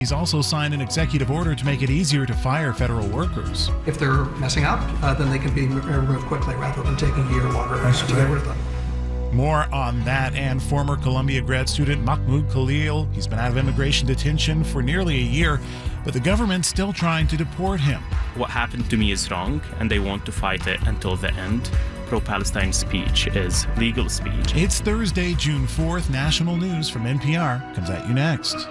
He's also signed an executive order to make it easier to fire federal workers. If they're messing up, then they can be removed quickly rather than taking a year longer to get rid of them. More on that and former Columbia grad student Mahmoud Khalil. He's been out of immigration detention for nearly a year, but the government's still trying to deport him. What happened to me is wrong, and they want to fight it until the end. Pro-Palestine speech is legal speech. It's Thursday, June 4th. National news from NPR comes at you next.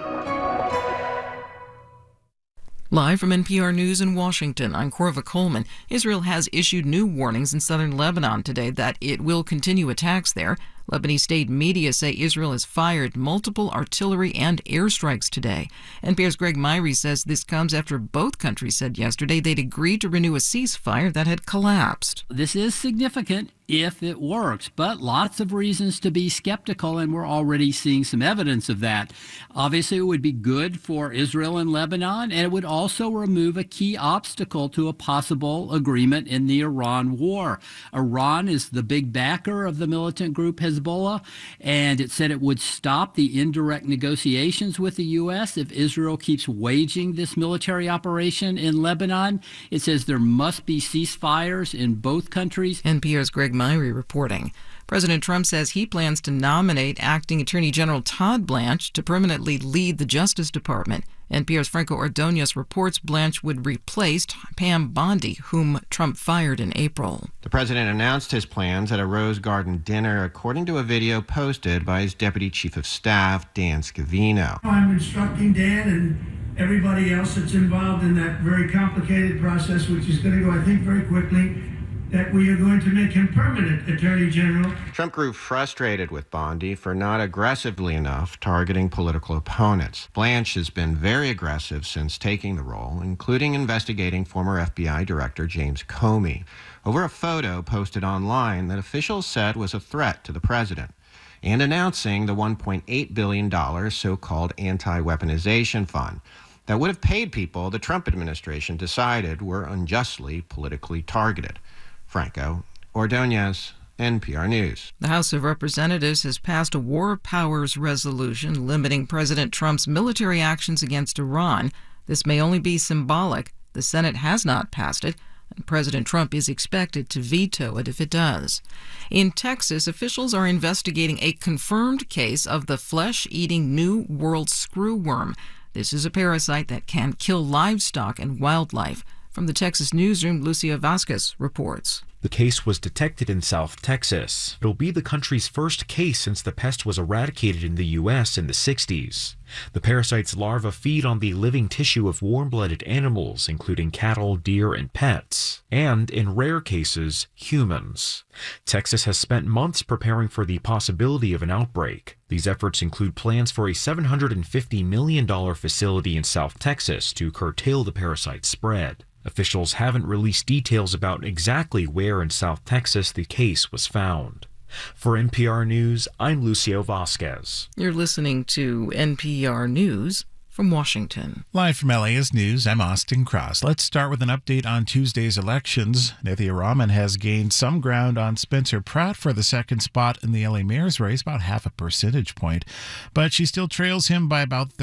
Live from NPR News in Washington, I'm Corva Coleman. Israel has issued new warnings in southern Lebanon today that it will continue attacks there. Lebanese state media say Israel has fired multiple artillery and airstrikes today. NPR's Greg Myrie says this comes after both countries said yesterday they'd agreed to renew a ceasefire that had collapsed. This is significant if it works, but lots of reasons to be skeptical, and we're already seeing some evidence of that. Obviously, it would be good for Israel and Lebanon, and it would also remove a key obstacle to a possible agreement in the Iran war. Iran is the big backer of the militant group Hezbollah, and it said it would stop the indirect negotiations with the U.S. if Israel keeps waging this military operation in Lebanon. It says there must be ceasefires in both countries. NPR's Greg Myrie reporting. President Trump says he plans to nominate Acting Attorney General Todd Blanche to permanently lead the Justice Department. NPR's Franco Ordonez reports Blanche would replace Pam Bondi, whom Trump fired in April. The president announced his plans at a Rose Garden dinner, according to a video posted by his Deputy Chief of Staff, Dan Scavino. I'm instructing Dan and everybody else that's involved in that very complicated process, which is going to go, I think, very quickly, that we are going to make him permanent Attorney General. Trump grew frustrated with Bondi for not aggressively enough targeting political opponents. Blanche has been very aggressive since taking the role, including investigating former FBI Director James Comey over a photo posted online that officials said was a threat to the president, and announcing the $1.8 billion so-called anti-weaponization fund that would have paid people the Trump administration decided were unjustly politically targeted. Franco Ordonez, NPR News. The House of Representatives has passed a War Powers resolution limiting President Trump's military actions against Iran. This may only be symbolic. The Senate has not passed it, and President Trump is expected to veto it if it does. In Texas, officials are investigating a confirmed case of the flesh-eating New World screwworm. This is a parasite that can kill livestock and wildlife. From the Texas newsroom, Lucia Vasquez reports. The case was detected in South Texas. It'll be the country's first case since the pest was eradicated in the U.S. in the 60s. The parasite's larvae feed on the living tissue of warm-blooded animals, including cattle, deer, and pets, and, in rare cases, humans. Texas has spent months preparing for the possibility of an outbreak. These efforts include plans for a $750 million facility in South Texas to curtail the parasite's spread. Officials haven't released details about exactly where in South Texas the case was found. For NPR News, I'm Lucio Vasquez. You're listening to NPR News from Washington. Live from LA's News, I'm Austin Cross. Let's start with an update on Tuesday's elections. Nithya Raman has gained some ground on Spencer Pratt for the second spot in the LA mayor's race, about half a percentage point, but she still trails him by about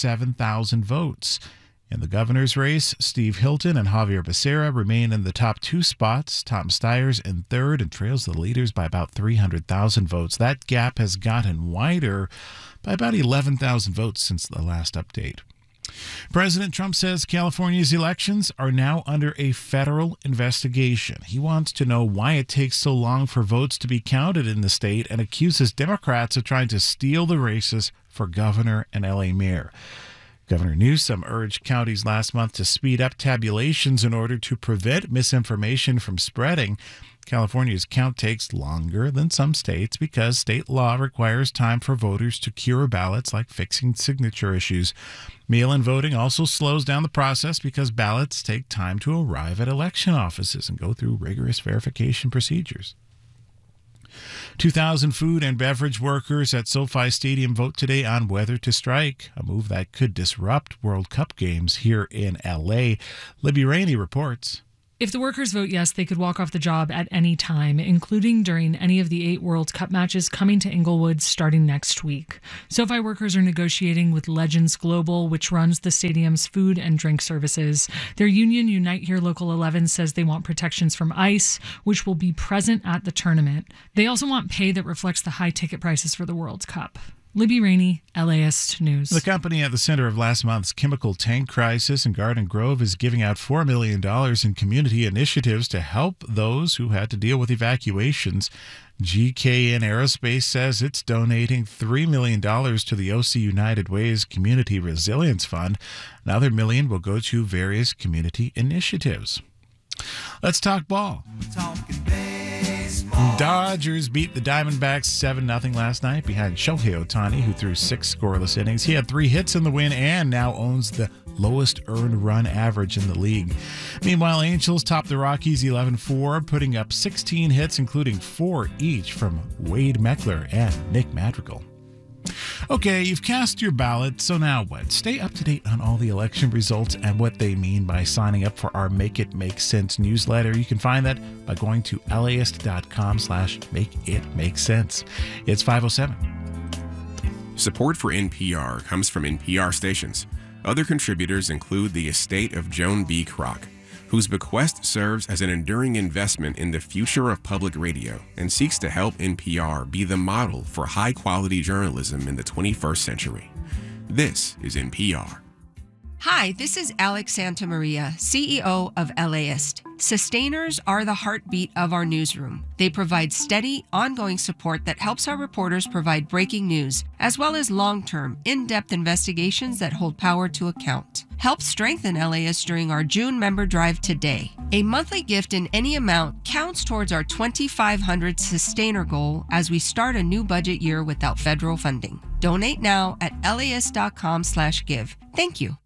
37,000 votes. In the governor's race, Steve Hilton and Javier Becerra remain in the top two spots. Tom Steyer's in third and trails the leaders by about 300,000 votes. That gap has gotten wider by about 11,000 votes since the last update. President Trump says California's elections are now under a federal investigation. He wants to know why it takes so long for votes to be counted in the state and accuses Democrats of trying to steal the races for governor and LA mayor. Governor Newsom urged counties last month to speed up tabulations in order to prevent misinformation from spreading. California's count takes longer than some states because state law requires time for voters to cure ballots, like fixing signature issues. Mail-in voting also slows down the process because ballots take time to arrive at election offices and go through rigorous verification procedures. 2,000 food and beverage workers at SoFi Stadium vote today on whether to strike, a move that could disrupt World Cup games here in L.A. Libby Rainey reports. If the workers vote yes, they could walk off the job at any time, including during any of the 8 World Cup matches coming to Inglewood starting next week. SoFi workers are negotiating with Legends Global, which runs the stadium's food and drink services. Their union, Unite Here Local 11, says they want protections from ICE, which will be present at the tournament. They also want pay that reflects the high ticket prices for the World Cup. Libby Rainey, LAist News. The company at the center of last month's chemical tank crisis in Garden Grove is giving out $4 million in community initiatives to help those who had to deal with evacuations. GKN Aerospace says it's donating $3 million to the OC United Way's Community Resilience Fund. Another $1 million will go to various community initiatives. Let's talk ball. Dodgers beat the Diamondbacks 7-0 last night behind Shohei Ohtani, who threw 6 scoreless innings. He had 3 hits in the win and now owns the lowest earned run average in the league. Meanwhile, Angels topped the Rockies 11-4, putting up 16 hits, including 4 each from Wade Meckler and Nick Madrigal. Okay, you've cast your ballot, so now what? Stay up to date on all the election results and what they mean by signing up for our Make It Make Sense newsletter. You can find that by going to laist.com/makeitmakesense. It's 5:07. Support for NPR comes from NPR stations. Other contributors include the estate of Joan B. Kroc, whose bequest serves as an enduring investment in the future of public radio and seeks to help NPR be the model for high-quality journalism in the 21st century. This is NPR. Hi, this is Alex Santamaria, CEO of LAist. Sustainers are the heartbeat of our newsroom. They provide steady, ongoing support that helps our reporters provide breaking news, as well as long-term, in-depth investigations that hold power to account. Help strengthen LAist during our June member drive today. A monthly gift in any amount counts towards our 2,500 Sustainer goal as we start a new budget year without federal funding. Donate now at laist.com/give. Thank you.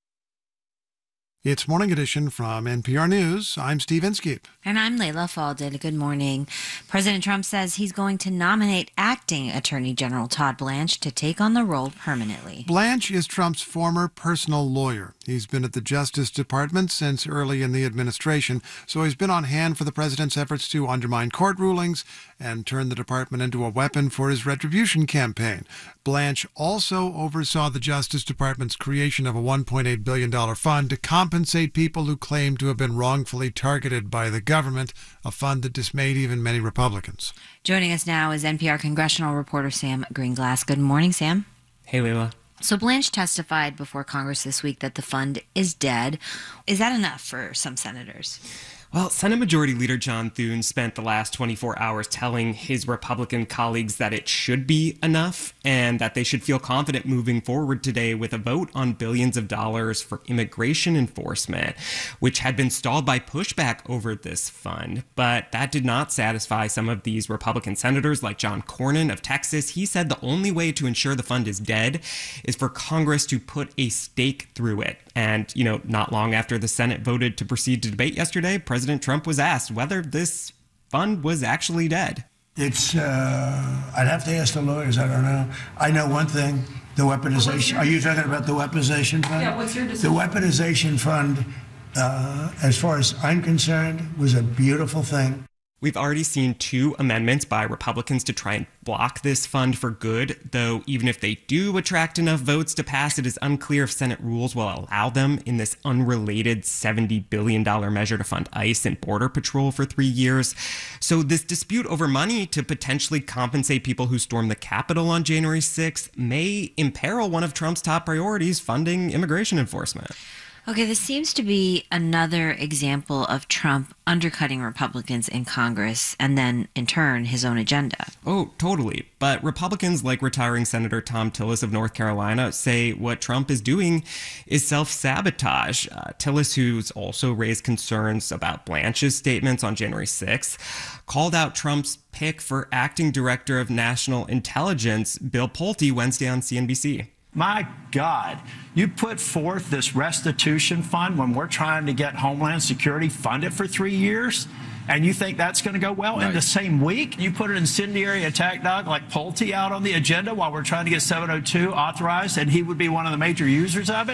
It's Morning Edition from NPR News. I'm Steve Inskeep. And I'm Layla Falded. Good morning. President Trump says he's going to nominate acting Attorney General Todd Blanche to take on the role permanently. Blanche is Trump's former personal lawyer. He's been at the Justice Department since early in the administration, so he's been on hand for the president's efforts to undermine court rulings and turn the department into a weapon for his retribution campaign. Blanche also oversaw the Justice Department's creation of a $1.8 billion fund to compensate people who claim to have been wrongfully targeted by the government, a fund that dismayed even many Republicans. Joining us now is NPR congressional reporter Sam Greenglass. Good morning, Sam. Hey, Layla. So Blanche testified before Congress this week that the fund is dead. Is that enough for some senators? Well, Senate Majority Leader John Thune spent the last 24 hours telling his Republican colleagues that it should be enough and that they should feel confident moving forward today with a vote on billions of dollars for immigration enforcement, which had been stalled by pushback over this fund. But that did not satisfy some of these Republican senators like John Cornyn of Texas. He said the only way to ensure the fund is dead is for Congress to put a stake through it. And, not long after the Senate voted to proceed to debate yesterday, President Trump was asked whether this fund was actually dead. I'd have to ask the lawyers. I don't know. I know one thing, the weaponization. Are you talking about the weaponization fund? Yeah, what's your decision? The weaponization fund, as far as I'm concerned, was a beautiful thing. We've already seen 2 amendments by Republicans to try and block this fund for good, though even if they do attract enough votes to pass, it is unclear if Senate rules will allow them in this unrelated $70 billion measure to fund ICE and Border Patrol for 3 years. So this dispute over money to potentially compensate people who stormed the Capitol on January 6th may imperil one of Trump's top priorities, funding immigration enforcement. Okay, this seems to be another example of Trump undercutting Republicans in Congress and then, in turn, his own agenda. Oh, totally. But Republicans like retiring Senator Thom Tillis of North Carolina say what Trump is doing is self-sabotage. Tillis, who's also raised concerns about Blanche's statements on January 6th, called out Trump's pick for acting director of national intelligence, Bill Pulte, Wednesday on CNBC. My God, you put forth this restitution fund when we're trying to get Homeland Security funded for 3 years, and you think that's going to go well? Right. In the same week, you put an incendiary attack dog like Pulte out on the agenda while we're trying to get 702 authorized, and he would be one of the major users of it.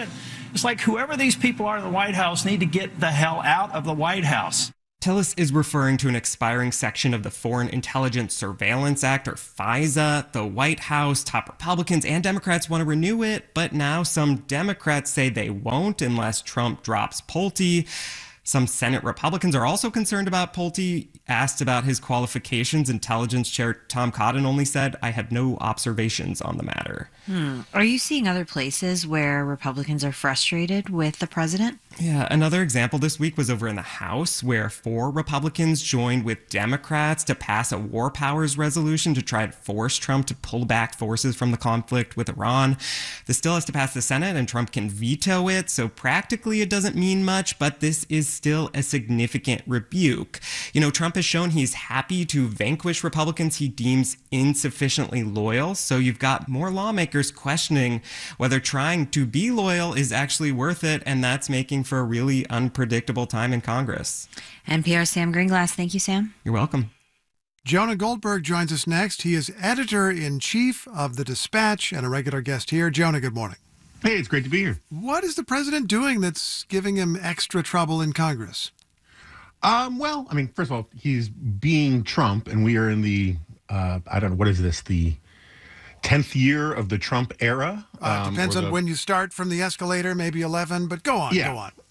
It's like whoever these people are in the White House need to get the hell out of the White House. Tillis is referring to an expiring section of the Foreign Intelligence Surveillance Act, or FISA. The White House, top Republicans and Democrats want to renew it, but now some Democrats say they won't unless Trump drops Pulte. Some Senate Republicans are also concerned about Pulte. Asked about his qualifications, Intelligence Chair Tom Cotton only said, "I had no observations on the matter." Are you seeing other places where Republicans are frustrated with the president? Yeah, another example this week was over in the House, where 4 Republicans joined with Democrats to pass a war powers resolution to try to force Trump to pull back forces from the conflict with Iran. This still has to pass the Senate, and Trump can veto it, so practically it doesn't mean much, but this is still a significant rebuke. You know, Trump has shown he's happy to vanquish Republicans he deems insufficiently loyal, so you've got more lawmakers questioning whether trying to be loyal is actually worth it, and that's making for a really unpredictable time in Congress. NPR Sam Greenglass. Thank you, Sam. You're welcome. Jonah Goldberg joins us next. He is editor-in-chief of The Dispatch and a regular guest here. Jonah, good morning. Hey, it's great to be here. What is the president doing that's giving him extra trouble in Congress? Well, I mean, first of all, he's being Trump, and we are in the, I don't know, what is this, the 10th year of the Trump era? Depends on when you start from the escalator, maybe 11, but go on, go on.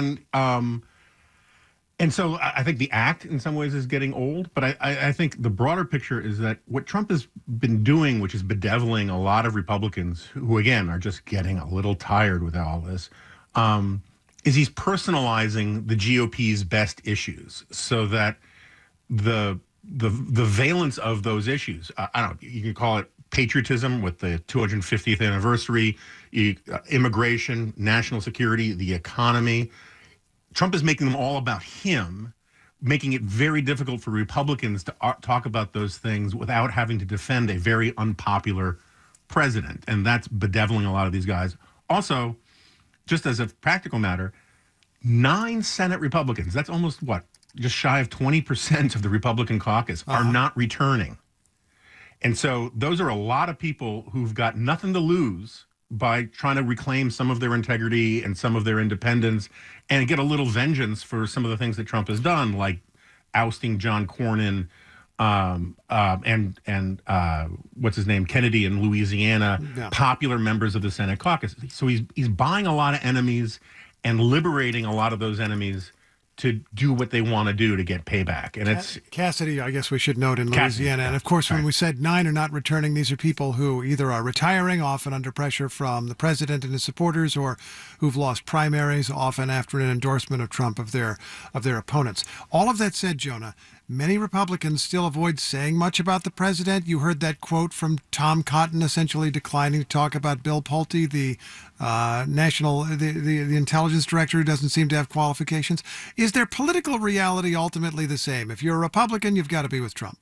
And so I think the act in some ways is getting old, but I think the broader picture is that what Trump has been doing, which is bedeviling a lot of Republicans who, again, are just getting a little tired with all this, is he's personalizing the GOP's best issues so that the valence of those issues, I don't know, you can call it patriotism with the 250th anniversary, immigration, national security, the economy. Trump is making them all about him, making it very difficult for Republicans to talk about those things without having to defend a very unpopular president. And that's bedeviling a lot of these guys. Also, just as a practical matter, 9 Senate Republicans, that's almost what, just shy of 20% of the Republican caucus are not returning. And so those are a lot of people who've got nothing to lose by trying to reclaim some of their integrity and some of their independence and get a little vengeance for some of the things that Trump has done, like ousting John Cornyn and what's his name, Kennedy in Louisiana, popular members of the Senate caucus. So he's buying a lot of enemies and liberating a lot of those enemies to do what they want to do to get payback. And it's Cassidy, I guess we should note, in Louisiana. And of course, when we said 9 are not returning, these are people who either are retiring, often under pressure from the president and his supporters, or who've lost primaries, often after an endorsement of Trump of their opponents. All of that said, Jonah, many Republicans still avoid saying much about the president. You heard that quote from Tom Cotton, essentially declining to talk about Bill Pulte, the the intelligence director who doesn't seem to have qualifications. Is their political reality ultimately the same? If you're a Republican, you've got to be with Trump.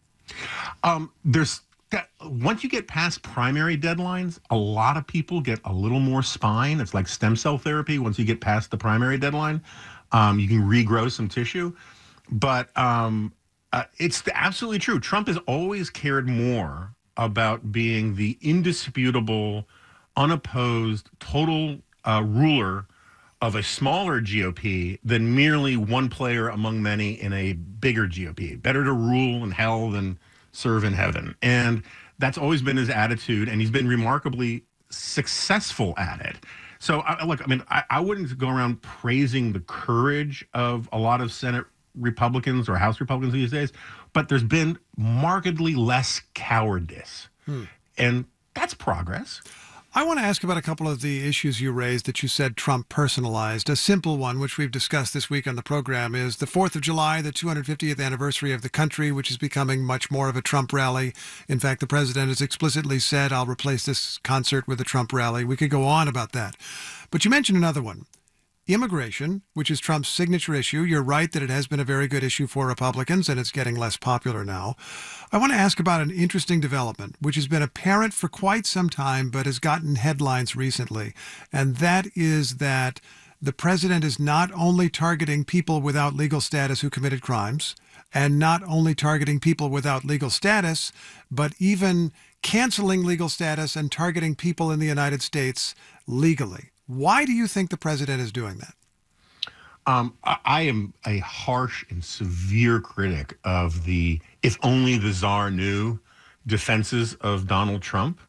Once you get past primary deadlines, a lot of people get a little more spine. It's like stem cell therapy. Once you get past the primary deadline, you can regrow some tissue. But it's absolutely true. Trump has always cared more about being the indisputable, unopposed, total ruler of a smaller GOP than merely one player among many in a bigger GOP. Better to rule in hell than serve in heaven. And that's always been his attitude, and he's been remarkably successful at it. So, look, I mean, I wouldn't go around praising the courage of a lot of Senate Republicans or House Republicans these days, but there's been markedly less cowardice. And that's progress. I want to ask about a couple of the issues you raised that you said Trump personalized. A simple one, which we've discussed this week on the program, is the 4th of July, the 250th anniversary of the country, which is becoming much more of a Trump rally. In fact, the president has explicitly said, I'll replace this concert with a Trump rally. We could go on about that. But you mentioned another one. Immigration, which is Trump's signature issue. You're right that it has been a very good issue for Republicans, and it's getting less popular now. I want to ask about an interesting development, which has been apparent for quite some time, but has gotten headlines recently. And that is that the president is not only targeting people without legal status who committed crimes, and not only targeting people without legal status, but even canceling legal status and targeting people in the United States legally. Why do you think the president is doing that? I am a harsh and severe critic of the "if only the czar knew" defenses of Donald Trump.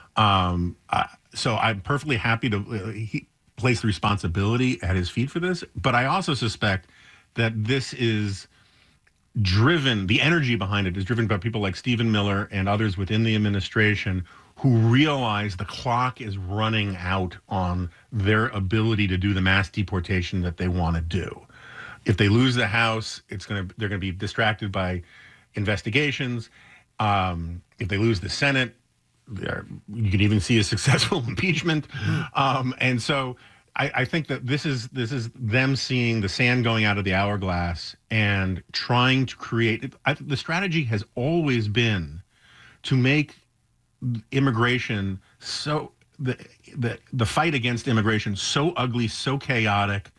So I'm perfectly happy to place the responsibility at his feet for this. But I also suspect that this is driven, the energy behind it is driven by people like Stephen Miller and others within the administration who realize the clock is running out on their ability to do the mass deportation that they want to do. If they lose the House, they're going to be distracted by investigations. If they lose the Senate, you could even see a successful impeachment. And so I think that this is them seeing the sand going out of the hourglass and trying to create. The strategy has always been to make immigration the fight against immigration so ugly, so chaotic,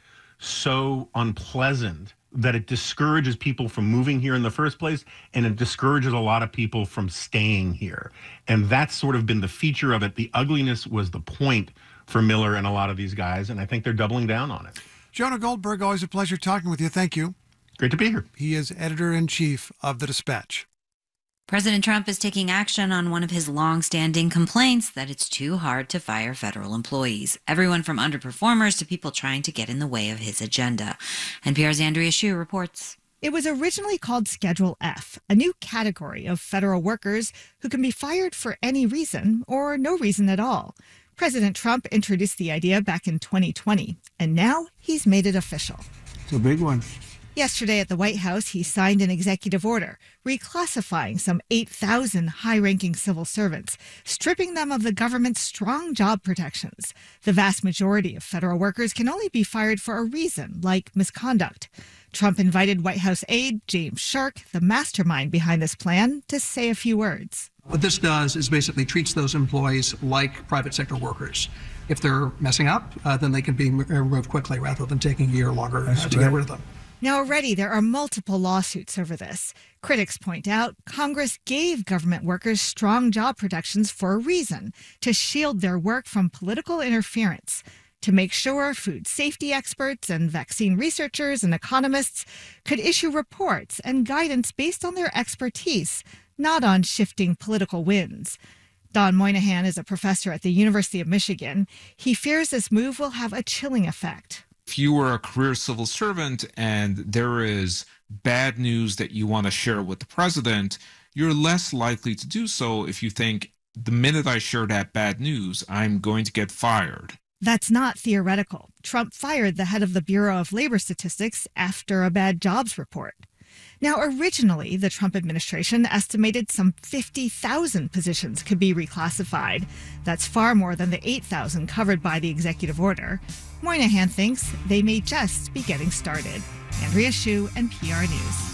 so unpleasant that it discourages people from moving here in the first place, and it discourages a lot of people from staying here. And that's sort of been the feature of it. The ugliness was the point for Miller and a lot of these guys, and I think they're doubling down on it. Jonah Goldberg, always a pleasure talking with you. Thank you. Great to be here. He is editor-in-chief of The Dispatch. President Trump is taking action on one of his long-standing complaints that it's too hard to fire federal employees. Everyone from underperformers to people trying to get in the way of his agenda. NPR's Andrea Hsu reports. It was originally called Schedule F, a new category of federal workers who can be fired for any reason or no reason at all. President Trump introduced the idea back in 2020, and now he's made it official. It's a big one. Yesterday at the White House, he signed an executive order reclassifying some 8,000 high-ranking civil servants, stripping them of the government's strong job protections. The vast majority of federal workers can only be fired for a reason, like misconduct. Trump invited White House aide James Shark, the mastermind behind this plan, to say a few words. What this does is basically treats those employees like private sector workers. If they're messing up, then they can be removed quickly rather than taking a year longer to get rid of them. Now, already there are multiple lawsuits over this. Critics point out Congress gave government workers strong job protections for a reason, to shield their work from political interference, to make sure food safety experts and vaccine researchers and economists could issue reports and guidance based on their expertise, not on shifting political winds. Don Moynihan is a professor at the University of Michigan. He fears this move will have a chilling effect. If you were a career civil servant and there is bad news that you want to share with the president, you're less likely to do so if you think, the minute I share that bad news, I'm going to get fired. That's not theoretical. Trump fired the head of the Bureau of Labor Statistics after a bad jobs report. Now, originally, the Trump administration estimated some 50,000 positions could be reclassified. That's far more than the 8,000 covered by the executive order. Moynihan thinks they may just be getting started. Andrea Hsu, NPR News.